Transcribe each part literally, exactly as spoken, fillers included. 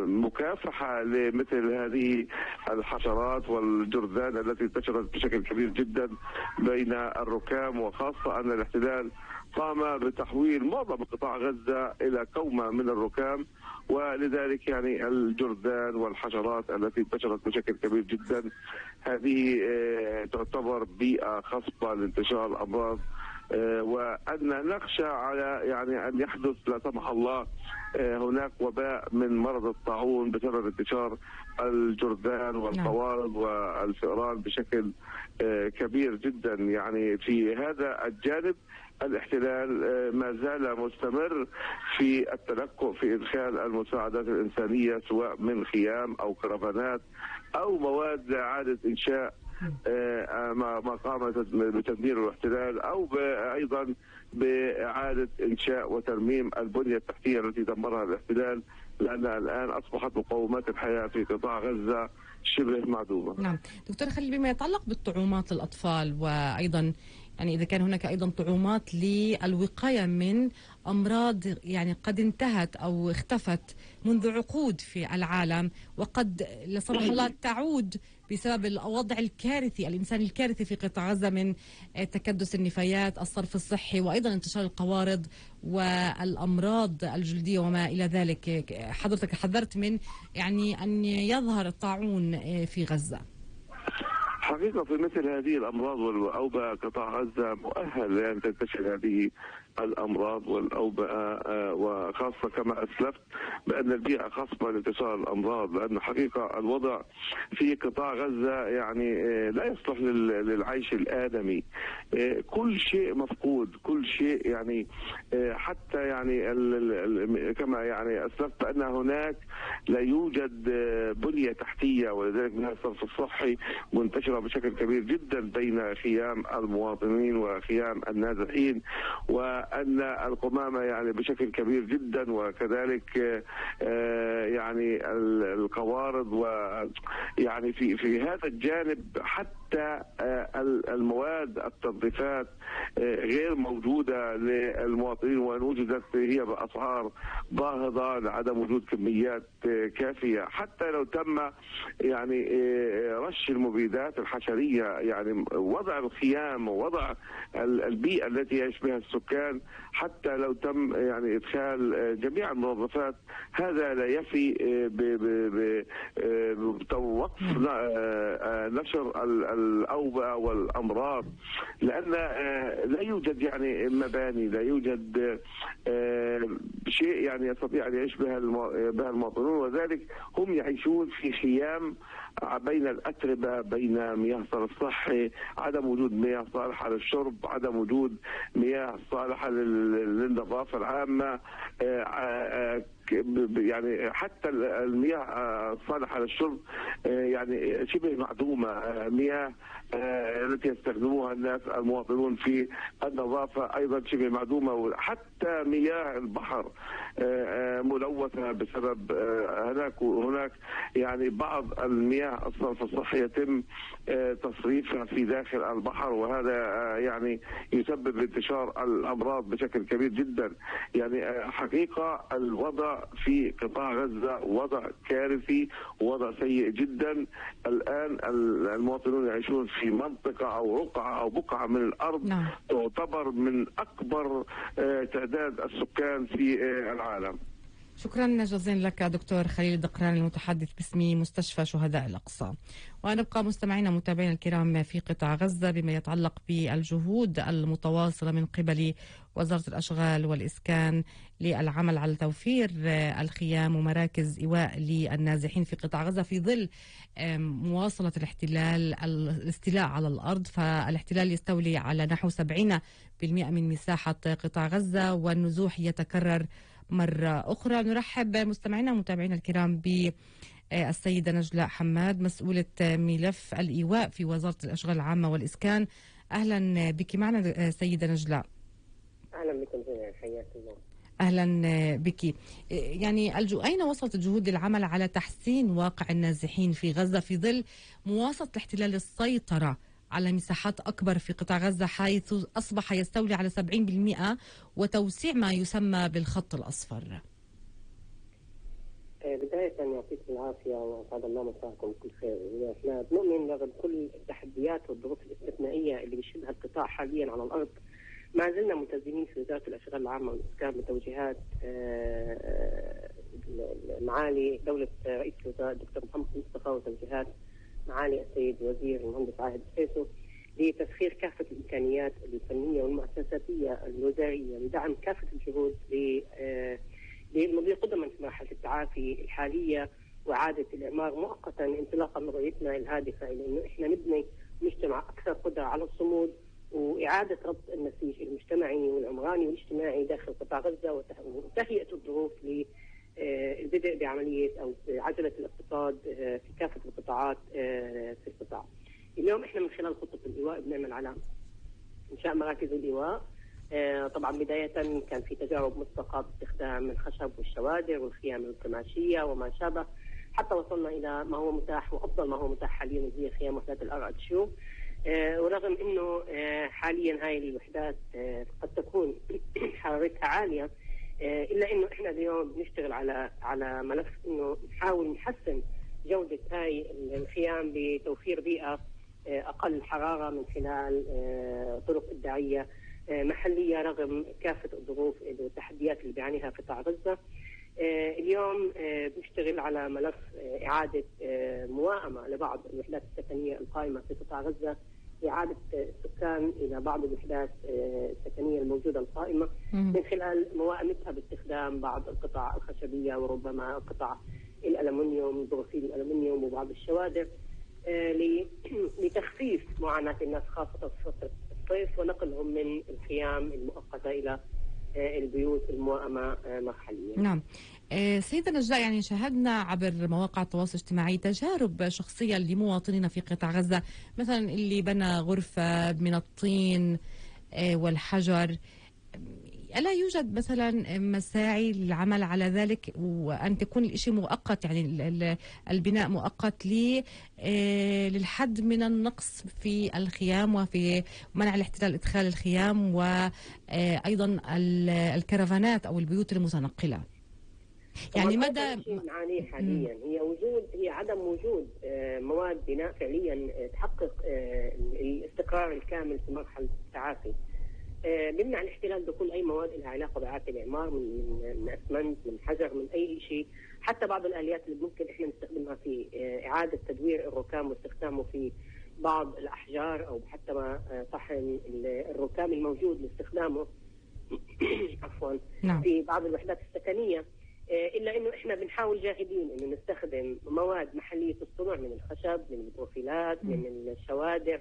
مكافحة لمثل هذه الحشرات والجرذان التي انتشرت بشكل كبير جدا بين الركام، وخاصة أن الاحتلال قام بتحويل معظم قطاع غزة إلى كومة من الركام، ولذلك يعني الجرذان والحشرات التي انتشرت بشكل كبير جدا هذه تعتبر بيئة خصبة لانتشار الأمراض، وأن نخشى على يعني أن يحدث لا سمح الله هناك وباء من مرض الطاعون بسبب انتشار الجرذان والقوارض والفئران بشكل كبير جدا. يعني في هذا الجانب الاحتلال ما زال مستمر في التلكؤ في إدخال المساعدات الإنسانية سواء من خيام أو كرفانات أو مواد إعادة إنشاء ما قام بتدمير الاحتلال، أو أيضا بإعادة إنشاء وترميم البنية التحتية التي دمرها الاحتلال، لأنها الآن أصبحت مقومات الحياة في قطاع غزة شبه معدومة. نعم دكتور خليل، بما يتعلق بالطعومات للأطفال، وأيضا يعني إذا كان هناك أيضا طعومات للوقاية من أمراض يعني قد انتهت أو اختفت منذ عقود في العالم، وقد لا سمح الله تعود بسبب الوضع الكارثي الإنساني الكارثي في قطاع غزة من تكدس النفايات، الصرف الصحي، وأيضا انتشار القوارض والأمراض الجلدية وما إلى ذلك. حضرتك حذرت من يعني أن يظهر الطاعون في غزة. حقيقة في مثل هذه الأمراض والأوبئة قطاع غزة مؤهل لأن تنتشر هذه الأمراض والأوبئة، وخاصة كما أسلفت بأن البيئة خصبة لانتشار الأمراض، لأن حقيقة الوضع في قطاع غزة يعني لا يصلح للعيش الآدمي. كل شيء مفقود، كل شيء يعني حتى يعني كما يعني أسلفت بأن هناك لا يوجد بنية تحتية، ولذلك من الصرف الصحي منتشرة بشكل كبير جدا بين خيام المواطنين وخيام النازحين، وأن القمامة يعني بشكل كبير جدا، وكذلك يعني القوارض، ويعني في في هذا الجانب حتى المواد التنظيفات غير موجودة للمواطنين، وإن وجدت هي بأسعار باهظة لعدم وجود كميات كافية. حتى لو تم يعني رش المبيدات الحشرية، يعني وضع الخيام ووضع البيئة التي يعيش بها السكان، حتى لو تم يعني إدخال جميع المنظفات، هذا لا يفي بوقف نشر الأوبئة والأمراض، لأن لا يوجد يعني مباني، لا يوجد شيء يعني يستطيع أن يعيش بها بها المواطنون، وذلك هم يعيشون في خيام بين الأتربة، بين مياه صرف صحي، عدم وجود مياه صالحة للشرب، عدم وجود مياه صالحة للنظافة العامة، يعني حتى المياه الصالحة للشرب يعني شبه معدومة. مياه التي يستخدموها الناس المواطنون في النظافة أيضا شبه معدومة، حتى مياه البحر ملوثة بسبب هناك وهناك يعني بعض المياه الصرف الصحي يتم تصريفها في داخل البحر، وهذا يعني يسبب انتشار الأمراض بشكل كبير جدا. يعني حقيقة الوضع في قطاع غزة وضع كارثي، ووضع سيء جدا. الآن المواطنون يعيشون في منطقة أو رقعة أو بقعة من الأرض نعم. تعتبر من أكبر تعداد السكان في العالم. شكرا جزيلا لك دكتور خليل الدقراني المتحدث باسم مستشفى شهداء الأقصى. ونبقى مستمعينا متابعينا الكرام في قطاع غزة بما يتعلق بالجهود المتواصلة من قبل وزارة الأشغال والإسكان للعمل على توفير الخيام ومراكز إيواء للنازحين في قطاع غزة في ظل مواصلة الاحتلال الاستيلاء على الأرض. فالاحتلال يستولي على نحو سبعين بالمئة من مساحة قطاع غزة، والنزوح يتكرر مرة أخرى. نرحب مستمعينا ومتابعينا الكرام بالسيدة نجلاء حماد، مسؤولة ملف الإيواء في وزارة الأشغال العامة والإسكان. أهلا بك معنا سيدة نجلاء. أهلا بكم جميعا، حياك الله. أهلا بك. يعني الجو... أين وصلت الجهود للعمل على تحسين واقع النازحين في غزة في ظل مواصلة الاحتلال السيطرة على مساحات أكبر في قطاع غزة، حيث أصبح يستولي على سبعين بالمئة وتوسيع ما يسمى بالخط الأصفر؟ بداية بداية يعطيكم العافية وأسعد الله مساءكم بكل خير. احنا بنؤمن رغم كل التحديات والظروف الاستثنائية اللي بيشهدها القطاع حاليا على الأرض، ما زلنا ملتزمين في وزارة الأشغال العامة والإسكان بتوجيهات معالي دولة رئيس الوزراء الدكتور محمد مصطفى وتوجيهات معالي السيد وزير المهندس عاهد السيسو لتسخير كافة الإمكانيات الفنية والمؤسساتية الوزارية لدعم كافة الجهود للمضي قدما في مرحلة التعافي الحالية وإعادة الإعمار مؤقتا انطلاقا من رؤيتنا الهادفة إلى إنه إحنا نبني مجتمع أكثر قدرة على الصمود وإعادة ربط النسيج المجتمعي والعمراني والاجتماعي داخل قطاع غزة وتهيئة الظروف للبدء بعملية أو عجلة الاقتصاد في كافة القطاعات في القطاع. اليوم إحنا من خلال خطة الإيواء بنعمل على إنشاء مراكز الإيواء. طبعا بداية كان في تجارب مسبقة باستخدام الخشب والشوادر والخيام القماشية وما شابه، حتى وصلنا إلى ما هو متاح وأفضل ما هو متاح حاليا هي خيام وحدات الأرض شو. ورغم إنه حاليا هاي الوحدات قد تكون حرارتها عالية، إلا إنه إحنا اليوم بنشتغل على على ملف إنه نحاول نحسن جودة هاي الخيام بتوفير بيئة أقل حرارة من خلال طرق إبداعية محلية رغم كافة الظروف والتحديات اللي بيعانيها قطاع غزة. اليوم بنشتغل على ملف إعادة موائمة لبعض الوحدات السكنية القائمة في قطاع غزة، إعادة السكان إلى بعض الوحدات السكنية الموجودة القائمة من خلال موائمتها باستخدام بعض القطع الخشبية وربما قطع الألمنيوم بروفيل الألمنيوم وبعض الشوادر لتخفيف معاناة الناس خاصة في فترة الصيف ونقلهم من الخيام المؤقتة إلى البيوت الموائمة مرحليا. نعم سيدة نجلاء، يعني شاهدنا عبر مواقع التواصل الاجتماعي تجارب شخصية لمواطنين في قطاع غزة، مثلا اللي بنى غرفة من الطين والحجر. ألا يوجد مثلا مساعي للعمل على ذلك وأن تكون الإشي مؤقت، يعني البناء مؤقت لي للحد من النقص في الخيام وفي منع الاحتلال إدخال الخيام وأيضا الكرفانات أو البيوت المتنقلة؟ يعني مدى نعانيه حاليا هي وجود هي عدم وجود مواد بناء فعليا تحقق الاستقرار الكامل في مرحلة التعافي. بمنع الاحتلال دخول اي مواد لها علاقه باعاده الاعمار من من اسمنت من حجر من اي شيء، حتى بعض الاليات اللي ممكن احنا نستخدمها في اعاده تدوير الركام واستخدامه في بعض الاحجار او حتى ما طحن الركام الموجود لاستخدامه عفوا نعم. في بعض الوحدات السكنيه، الا انه احنا بنحاول جاهدين انه نستخدم مواد محليه الصنع من الخشب من البروفيلات من الشوادر،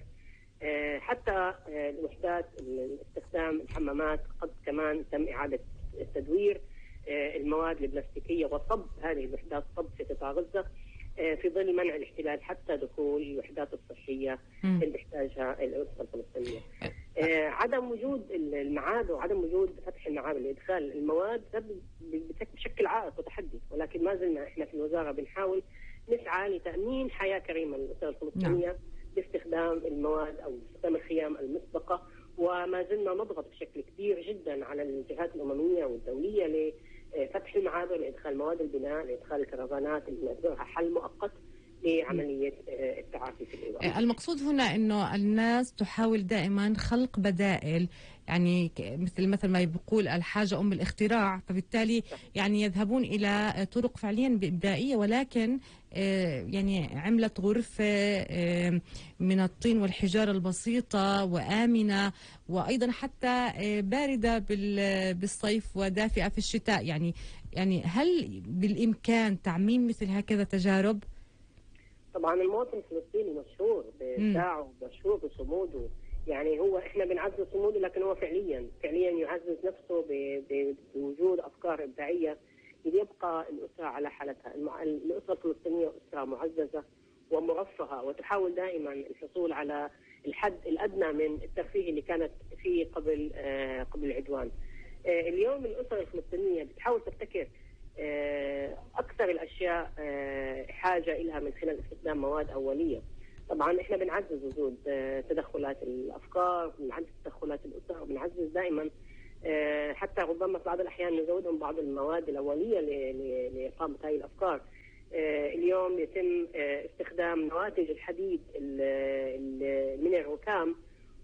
حتى الوحدات استخدام الحمامات قد كمان تم إعادة تدوير المواد البلاستيكية وصب هذه الوحدات صب في قطاع غزة في ظل منع الاحتلال حتى دخول الوحدات الصحية اللي تحتاجها الأسرة الفلسطينية. عدم وجود المعابر وعدم وجود فتح المعابر لإدخال المواد بشكل عائق وتحدي، ولكن ما زلنا احنا في الوزارة بنحاول نسعى لتأمين حياة كريمة للأسرة الفلسطينية باستخدام المواد أو باستخدام الخيام المسبقة، وما زلنا نضغط بشكل كبير جدا على الجهات الأممية والدولية لفتح المعابر لإدخال مواد البناء لإدخال الكرفانات اللي نعتبرها حل مؤقت لعملية التعافي في الإيواء. المقصود هنا أنه الناس تحاول دائما خلق بدائل، يعني مثل مثل ما بيقول الحاجة أم الاختراع، فبالتالي يعني يذهبون إلى طرق فعليا بدائية ولكن يعني عملت غرفة من الطين والحجارة البسيطة وآمنة وأيضا حتى باردة بالصيف ودافئة في الشتاء. يعني يعني هل بالإمكان تعميم مثل هكذا تجارب؟ طبعا المواطن الفلسطيني مشهور بإبداعه ومشهور بصموده، يعني هو احنا بنعزز صموده لكن هو فعليا فعليا يعزز نفسه بوجود افكار ابداعيه ليبقى الاسره على حالتها. الاسره الفلسطينيه اسره معززه ومرفهه وتحاول دائما الحصول على الحد الادنى من الترفيه اللي كانت فيه قبل آه قبل العدوان. آه اليوم الاسره الفلسطينيه بتحاول تبتكر أكثر الأشياء حاجة إلها من خلال استخدام مواد أولية. طبعا إحنا بنعزز وجود تدخلات الأفكار، بنعزز تدخلات الأسر، وبنعزز دائما حتى ربما في بعض الأحيان نزودهم بعض المواد الأولية لإقامة هذه الأفكار. اليوم يتم استخدام نواتج الحديد من الركام،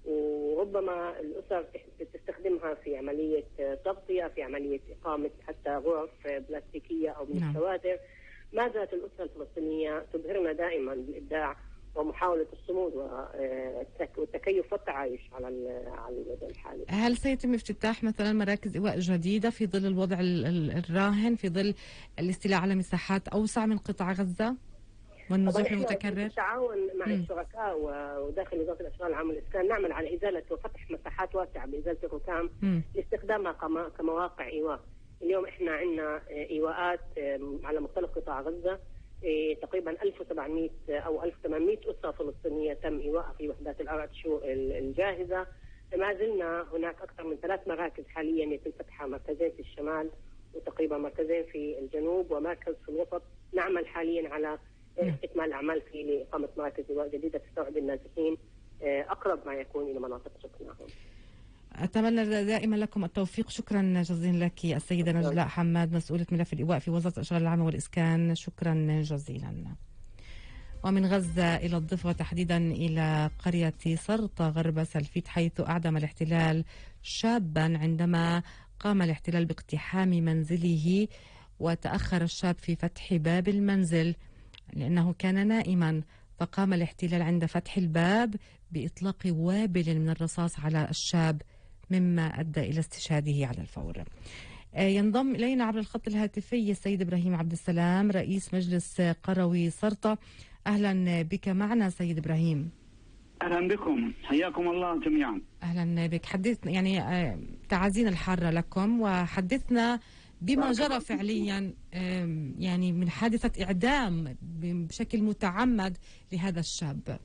وربما الأسر تستخدمها في عملية تغطية، في عملية إقامة حتى غرف بلاستيكية أو من الشواتر. ما زالت الأسرة الفلسطينية تبهرنا دائما بالإبداع ومحاولة الصمود والتكيف والتعايش على على الوضع الحالي. هل سيتم افتتاح مثلا مراكز إيواء جديدة في ظل الوضع الراهن، في ظل الاستيلاء على مساحات أوسع من قطاع غزة والنزوح المتكرر؟ بالتعاون مع م. الشركاء وداخل وزارة الأشغال العامة والإسكان نعمل على إزالة وفتح مساحات واسعة بإزالة الركام لاستخدامها كمواقع إيواء. اليوم احنا عندنا إيواءات على مختلف قطاع غزة، تقريبا ألف وسبعمائة أو ألف وثمانمائة أسرة فلسطينية تم إيواءها في وحدات الأراتشو الجاهزة. ما زلنا هناك أكثر من ثلاث مراكز حاليا يتم فتحها، مركزين في الشمال وتقريبا مركزين في الجنوب ومركز في الوسط. نعمل حاليا على استكمال الأعمال في لإقامة مراكز إيواء جديدة تستوعب النازحين أقرب ما يكون إلى مناطق سكنهم. أتمنى دائما لكم التوفيق. شكرا جزيلا لك السيدة نجلاء حماد، مسؤولة ملف الإيواء في وزارة الأشغال العامة والإسكان. شكرا جزيلا. ومن غزة إلى الضفة، تحديدا إلى قرية سرطة غرب سلفيت، حيث أعدم الاحتلال شابا عندما قام الاحتلال باقتحام منزله، وتأخر الشاب في فتح باب المنزل لأنه كان نائما، فقام الاحتلال عند فتح الباب بإطلاق وابل من الرصاص على الشاب، مما أدى إلى استشهاده على الفور. ينضم إلينا عبر الخط الهاتفي السيد إبراهيم عبد السلام، رئيس مجلس قروي سرطة. أهلا بك معنا سيد إبراهيم. أهلا بكم، حياكم الله جميعا. أهلا بك. حدثنا يعني تعازينا الحارة لكم، وحدثنا بما جرى فعليا يعني من حادثة إعدام بشكل متعمد لهذا الشاب.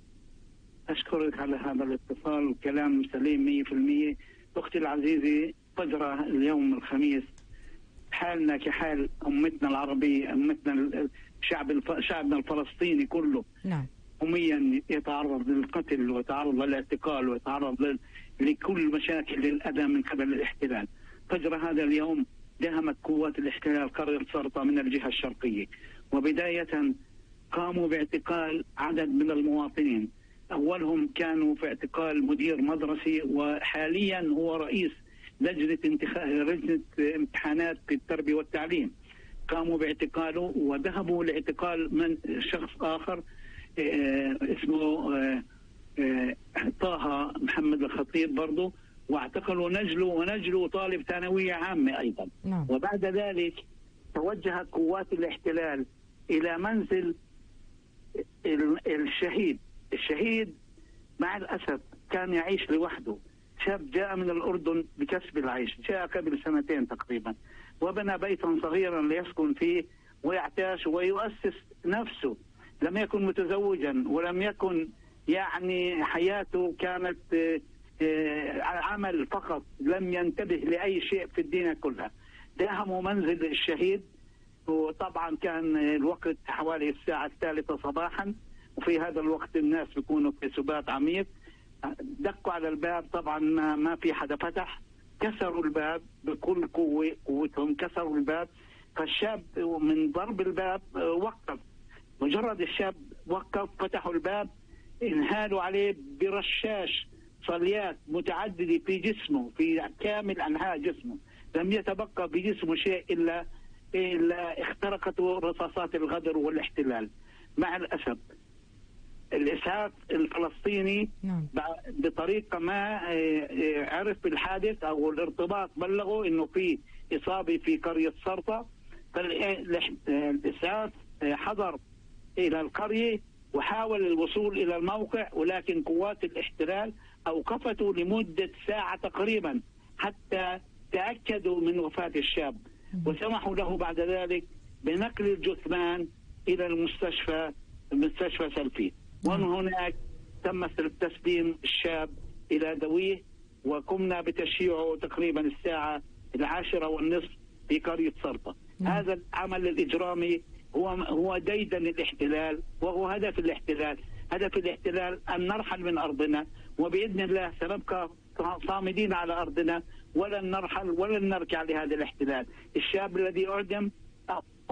أشكرك على هذا الاتصال، وكلام سليم مية في المية. أختي العزيزة، فجر اليوم الخميس حالنا كحال أمتنا العربية، أمتنا الشعب الف... شعبنا الفلسطيني كله. نعم. يوميا يتعرض للقتل ويتعرض للاعتقال ويتعرض ل... لكل مشاكل الأذى من قبل الاحتلال. فجر هذا اليوم دهمت قوات الاحتلال قرية سرطة من الجهة الشرقية، وبداية قاموا باعتقال عدد من المواطنين. أولهم كانوا في اعتقال مدير مدرسي، وحاليا هو رئيس لجنة انتخاب لجنة امتحانات في التربية والتعليم. قاموا باعتقاله، وذهبوا لاعتقال من شخص آخر اه اسمه اه اه طه محمد الخطيب برضه، واعتقلوا نجله ونجله طالب ثانوية عامة أيضا. نعم. وبعد ذلك توجهت قوات الاحتلال إلى منزل الشهيد. الشهيد مع الأسف كان يعيش لوحده، شاب جاء من الأردن بكسب العيش، جاء قبل سنتين تقريبا، وبنى بيتا صغيرا ليسكن فيه ويعتاش ويؤسس نفسه. لم يكن متزوجا، ولم يكن يعني حياته كانت عمل فقط، لم ينتبه لأي شيء في الدنيا كلها. داهموا منزل الشهيد، وطبعا كان الوقت حوالي الساعة الثالثة صباحا، وفي هذا الوقت الناس بيكونوا في سبات عميق. دقوا على الباب، طبعا ما, ما في حدا فتح، كسروا الباب بكل قوة قوتهم، كسروا الباب. فالشاب من ضرب الباب وقف، مجرد الشاب وقف فتحوا الباب، انهالوا عليه برشاش صليات متعددة في جسمه، في كامل أنحاء جسمه، لم يتبقى بجسمه شيء إلا إلا اخترقته رصاصات الغدر والاحتلال. مع الأسف الإسعاف الفلسطيني بطريقة ما عرف بالحادث أو الارتباط، بلغوا إنه في إصابة في قرية سرطة. فالإسعاف حضر إلى القرية وحاول الوصول إلى الموقع، ولكن قوات الاحتلال أوقفته لمدة ساعة تقريبا حتى تأكدوا من وفاة الشاب، وسمحوا له بعد ذلك بنقل الجثمان إلى المستشفى مستشفى سلفيت. ومن هناك تم تسليم الشاب إلى ذويه، وقمنا بتشييعه تقريبا الساعة العاشرة والنصف في قرية سرطة. هذا العمل الإجرامي هو هو ديدن الاحتلال، وهو هدف الاحتلال. هدف الاحتلال أن نرحل من أرضنا، وبإذن الله سنبقى صامدين على أرضنا، ولن نرحل ولن نركع لهذا الاحتلال. الشاب الذي أعدم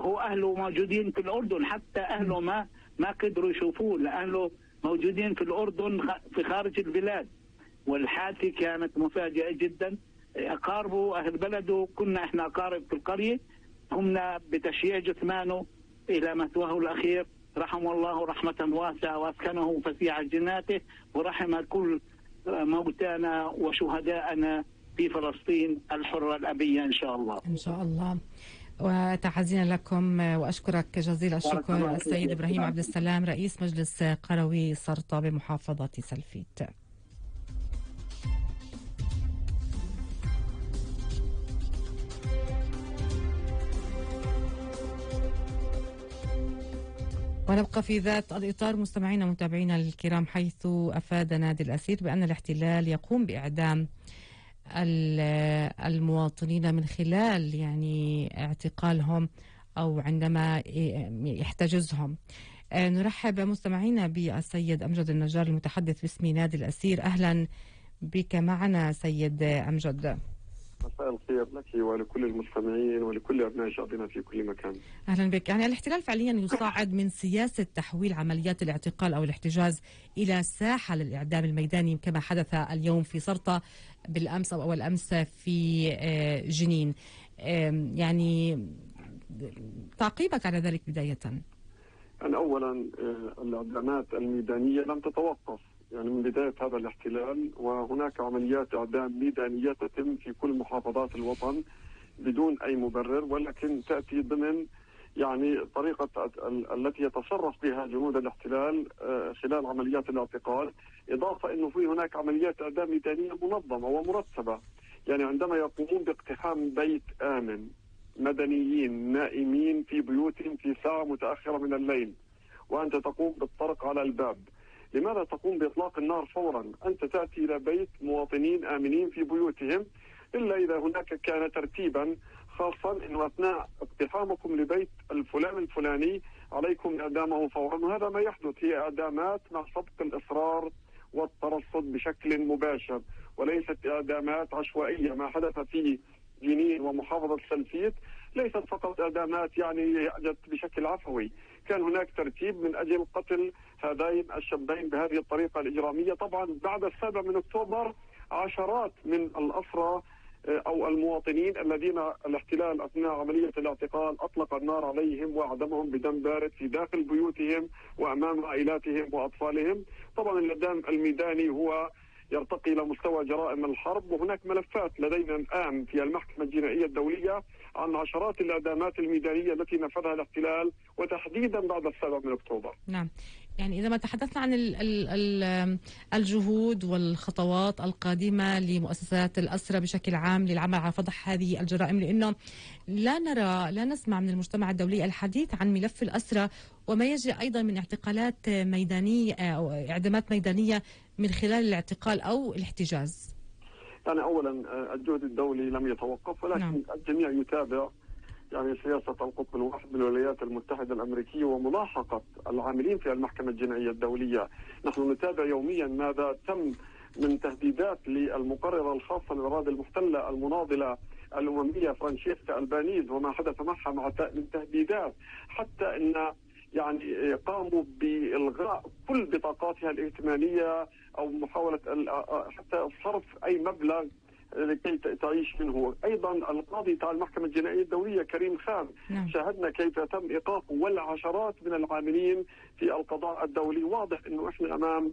هو أهله موجودين في الأردن، حتى أهله ما ما قدروا يشوفوه لأهله موجودين في الأردن في خارج البلاد. والحادثة كانت مفاجئة جدا. أقاربه أهل بلده كنا إحنا أقارب في القرية، قمنا بتشييع جثمانه إلى مثواه الأخير رحمه الله رحمة واسعة وأسكنه فسيح جناته، ورحم كل موتانا وشهداءنا في فلسطين الحرة الأبية إن شاء الله. إن شاء الله. وتعزينا لكم، وأشكرك جزيل الشكر السيد إبراهيم عبد السلام رئيس مجلس قروي سرطة بمحافظة سلفيت. ونبقى في ذات الإطار مستمعينا متابعينا الكرام، حيث أفاد نادي الأسير بأن الاحتلال يقوم بإعدام المواطنين من خلال يعني اعتقالهم أو عندما يحتجزهم. نرحب مستمعينا بالسيد أمجد النجار المتحدث باسم نادي الأسير. أهلا بك معنا سيد أمجد. مساء الخير لك ولكل المستمعين ولكل أبناء شعبنا في كل مكان. أهلا بك. يعني الاحتلال فعليا يصعد من سياسة تحويل عمليات الاعتقال أو الاحتجاز إلى ساحة للإعدام الميداني كما حدث اليوم في سرطة بالأمس أو أول أمس في جنين. يعني تعقيبك على ذلك بداية؟ أنا أولا الإعدامات الميدانية لم تتوقف يعني من بداية هذا الاحتلال، وهناك عمليات إعدام ميدانية تتم في كل محافظات الوطن بدون أي مبرر، ولكن تأتي ضمن يعني طريقة التي يتصرف بها جنود الاحتلال خلال عمليات الاعتقال، إضافة أنه في هناك عمليات إعدام ميدانية منظمة ومرتبة. يعني عندما يقومون باقتحام بيت آمن، مدنيين نائمين في بيوتهم في ساعة متأخرة من الليل، وأنت تقوم بالطرق على الباب، لماذا تقوم بإطلاق النار فورا؟ أنت تأتي إلى بيت مواطنين آمنين في بيوتهم، إلا إذا هناك كان ترتيبا خاصا أنه أثناء اقتحامكم لبيت الفلان الفلاني عليكم إعدامه فورا. وهذا ما يحدث، هي إعدامات مع سبق الإصرار والترصد بشكل مباشر، وليست إعدامات عشوائية. ما حدث في جنين ومحافظة سلفيت ليست فقط إعدامات يعني جت بشكل عفوي، كان هناك ترتيب من أجل قتل هذين الشابين بهذه الطريقة الإجرامية. طبعا بعد السابع من أكتوبر عشرات من الأسرى أو المواطنين الذين الاحتلال أثناء عملية الاعتقال أطلق النار عليهم وأعدمهم بدم بارد في داخل بيوتهم وأمام عائلاتهم وأطفالهم. طبعا الإعدام الميداني هو يرتقي إلى مستوى جرائم الحرب، وهناك ملفات لدينا الآن في المحكمة الجنائية الدولية عن عشرات الإعدامات الميدانية التي نفذها الاحتلال وتحديدا بعد السابع من أكتوبر. نعم، يعني إذا ما تحدثنا عن ال ال ال الجهود والخطوات القادمة لمؤسسات الأسرة بشكل عام للعمل على فضح هذه الجرائم، لأنه لا نرى لا نسمع من المجتمع الدولي الحديث عن ملف الأسرة وما يجري أيضا من اعتقالات ميدانية أو إعدامات ميدانية من خلال الاعتقال أو الاحتجاز. يعني أولا الجهد الدولي لم يتوقف، ولكن نعم. الجميع يتابع يعني سياسة القطب الواحد بالولايات المتحدة الأمريكية وملاحقة العاملين في المحكمة الجنائية الدولية. نحن نتابع يوميا ماذا تم من تهديدات للمقررة الخاصة للأراضي المحتلة المناضلة الأممية فرانشيسكا ألبانيز وما حدث معها مع من تهديدات، حتى أن يعني قاموا بإلغاء كل بطاقاتها الائتمانية أو محاولة حتى صرف أي مبلغ لكي تعيش منه. أيضا القاضي تاع المحكمة الجنائية الدولية كريم خان نعم. شاهدنا كيف تم إيقافه والعشرات من العاملين في القضاء الدولي. واضح أنه إحنا أمام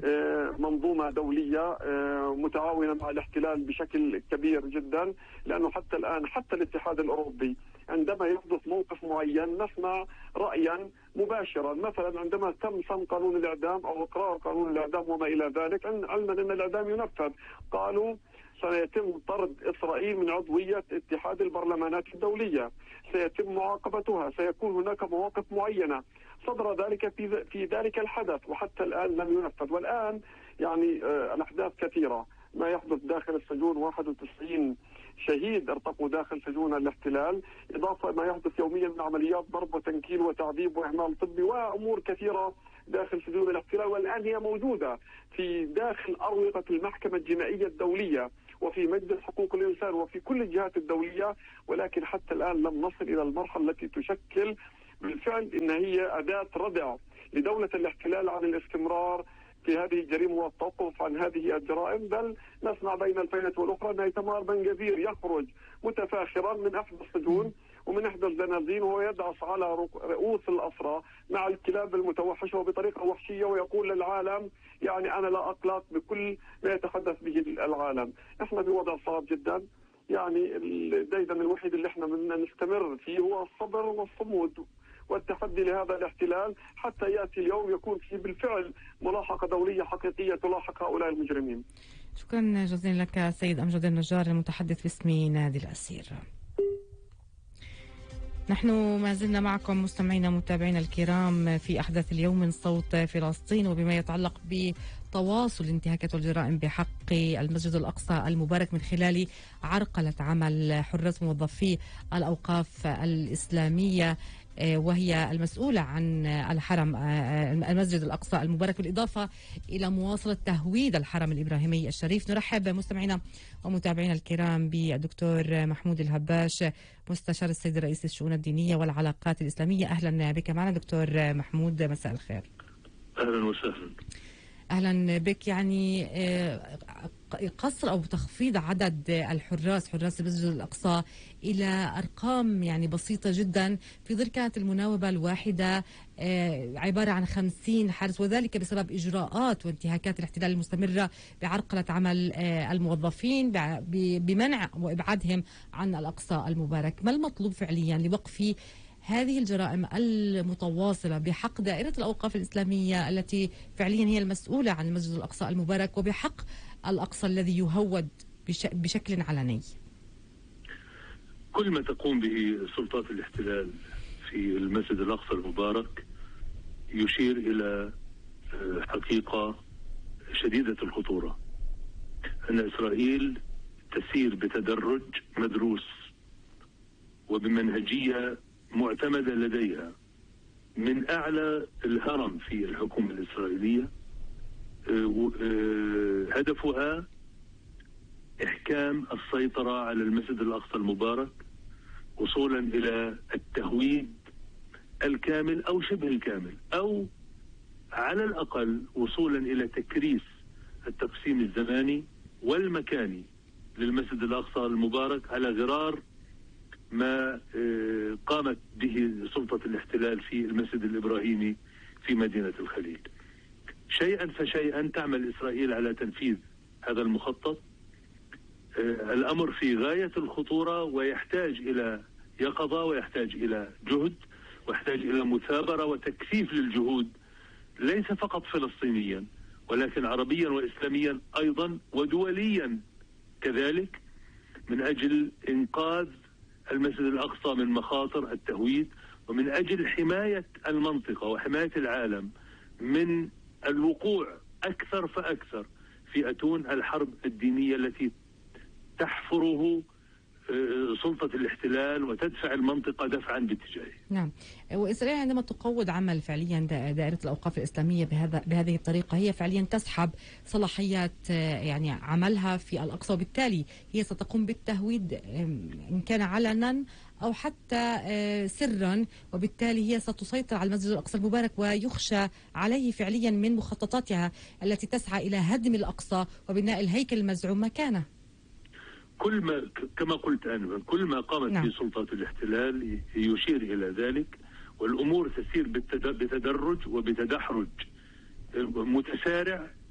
منظومة دولية متعاونة مع الاحتلال بشكل كبير جدا، لأنه حتى الآن حتى الاتحاد الأوروبي عندما يحدث موقف معين نسمع رأيا مباشرا، مثلا عندما تم صم قانون الإعدام أو إقرار قانون الإعدام وما إلى ذلك، علما أن الإعدام ينفذ، قالوا سيتم طرد إسرائيل من عضوية اتحاد البرلمانات الدولية، سيتم معاقبتها، سيكون هناك مواقف معينة. صدر ذلك في في ذلك الحدث وحتى الآن لم ينفذ. والآن يعني آه الأحداث كثيرة، ما يحدث داخل السجون واحد وتسعين شهيد ارتقوا داخل سجون الاحتلال، إضافة ما يحدث يوميا من عمليات ضرب وتنكيل وتعذيب وإهمال طبي وأمور كثيرة داخل سجون الاحتلال، والآن هي موجودة في داخل أروقة المحكمة الجنائية الدولية. وفي مجلس حقوق الإنسان وفي كل الجهات الدولية، ولكن حتى الآن لم نصل إلى المرحلة التي تشكل بالفعل إن هي أداة ردع لدولة الاحتلال عن الاستمرار في هذه الجريمة والتوقف عن هذه الجرائم. بل نسمع بين الفينة والأخرى أن إيتمار بن جفير يخرج متفاخرا من أحد السجون ومن إحدى الزنازين وهو يدعس على رؤوس الأسرى مع الكلاب المتوحشة وبطريقة وحشية، ويقول للعالم يعني أنا لا أقلق بكل ما يتحدث به العالم. إحنا بوضع صعب جدا، يعني الديدن الوحيد اللي إحنا بدنا نستمر فيه هو الصبر والصمود والتحدي لهذا الاحتلال حتى يأتي اليوم يكون فيه بالفعل ملاحقة دولية حقيقية تلاحق هؤلاء المجرمين. شكرا جزيلا لك سيد أمجد النجار المتحدث باسم نادي الأسير. نحن ما زلنا معكم مستمعينا متابعينا الكرام في أحداث اليوم من صوت فلسطين، وبما يتعلق بتواصل الانتهاكات والجرائم بحق المسجد الأقصى المبارك من خلال عرقلة عمل حراس موظفي الأوقاف الإسلامية، وهي المسؤولة عن الحرم المسجد الأقصى المبارك، بالإضافة إلى مواصلة تهويد الحرم الإبراهيمي الشريف. نرحب مستمعينا ومتابعينا الكرام بالدكتور محمود الهباش، مستشار السيد الرئيس للشؤون الدينية والعلاقات الإسلامية. أهلا بك معنا دكتور محمود، مساء الخير. أهلا وسهلا. أهلا بك. يعني قصر أو تخفيض عدد الحراس حراس المسجد الأقصى إلى أرقام يعني بسيطة جدا، في ظل كانت المناوبة الواحدة عبارة عن خمسين حارس، وذلك بسبب إجراءات وانتهاكات الاحتلال المستمرة بعرقلة عمل الموظفين بمنع وإبعادهم عن الأقصى المبارك. ما المطلوب فعليا لوقف هذه الجرائم المتواصلة بحق دائرة الأوقاف الإسلامية التي فعليا هي المسؤولة عن المسجد الأقصى المبارك، وبحق الأقصى الذي يهود بشكل علني؟ كل ما تقوم به سلطات الاحتلال في المسجد الأقصى المبارك يشير إلى حقيقة شديدة الخطورة، أن إسرائيل تسير بتدرج مدروس وبمنهجية معتمدة لديها من أعلى الهرم في الحكومة الإسرائيلية. هدفها إحكام السيطرة على المسجد الأقصى المبارك وصولا إلى التهويد الكامل أو شبه الكامل، أو على الأقل وصولا إلى تكريس التقسيم الزماني والمكاني للمسجد الأقصى المبارك على غرار ما قامت به سلطة الاحتلال في المسجد الإبراهيمي في مدينة الخليل. شيئا فشيئا تعمل إسرائيل على تنفيذ هذا المخطط. الأمر في غاية الخطورة ويحتاج إلى يقظة ويحتاج إلى جهد ويحتاج إلى مثابرة وتكثيف للجهود، ليس فقط فلسطينيا ولكن عربيا وإسلاميا أيضا ودوليا كذلك، من أجل إنقاذ المسجد الأقصى من مخاطر التهويد، ومن أجل حماية المنطقة وحماية العالم من الوقوع أكثر فأكثر في أتون الحرب الدينية التي تحفره سلطة الاحتلال وتدفع المنطقة دفعا باتجاهه. نعم، وإسرائيل عندما تقوض عمل فعليا دائرة الأوقاف الإسلامية بهذا بهذه الطريقة هي فعليا تسحب صلاحيات يعني عملها في الأقصى، وبالتالي هي ستقوم بالتهويد إن كان علنا أو حتى سرا، وبالتالي هي ستسيطر على المسجد الأقصى المبارك ويخشى عليه فعليا من مخططاتها التي تسعى إلى هدم الأقصى وبناء الهيكل المزعوم مكانه. كل ما كما قلت أنا كل ما قامت نعم. به سلطات الاحتلال يشير إلى ذلك، والأمور تسير بتدرج وبتدحرج متسارع.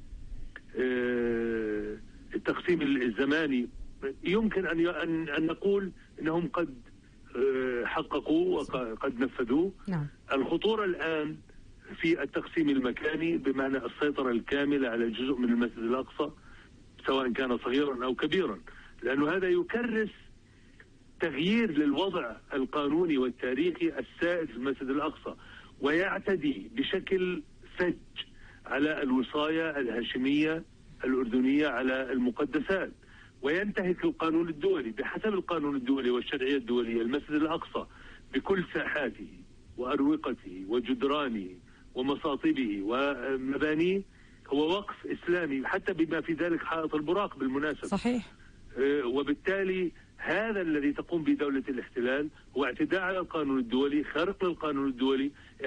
التقسيم الزماني يمكن أن أن نقول أنهم قد حققوا وقد نفذوه. نعم. الخطورة الآن في التقسيم المكاني، بمعنى السيطرة الكاملة على جزء من المسجد الأقصى سواء كان صغيرا أو كبيرا، لأنه هذا يكرس تغيير للوضع القانوني والتاريخي السائد في المسجد الأقصى، ويعتدي بشكل فج على الوصاية الهاشمية الأردنية على المقدسات، وينتهك القانون الدولي. بحسب القانون الدولي والشرعية الدولية المسجد الأقصى بكل ساحاته وأروقته وجدرانه ومصاطبه ومبانيه هو وقف إسلامي، حتى بما في ذلك حائط البراق بالمناسبة. صحيح. وبالتالي هذا الذي تقوم به دولة الاحتلال هو اعتداء على القانون الدولي، خرق للقانون الدولي،